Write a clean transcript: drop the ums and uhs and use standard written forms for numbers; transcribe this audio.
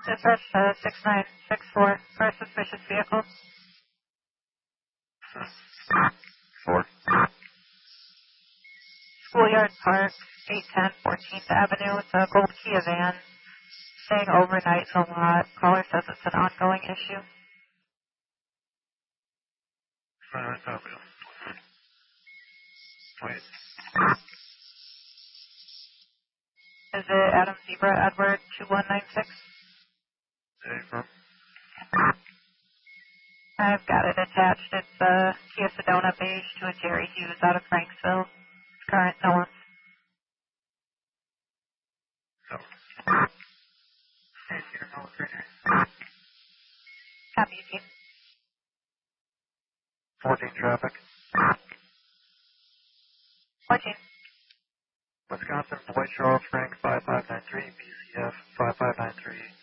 Dispatch 6964 for a suspicious vehicle. 4. Schoolyard Park, 810 14th Avenue. It's a gold Kia van. Staying overnight in the lot. Caller says it's an ongoing issue. Wait. Is it Adam Zebra Edward 2196? Zebra. I've got it attached. It's a Kia Sedona beige to a Jerry Hughes out of Franksville. Current no one. No. Copy, team. 14 traffic. 14. Wisconsin, Boyd Charles, Frank 5593, BCF 5593.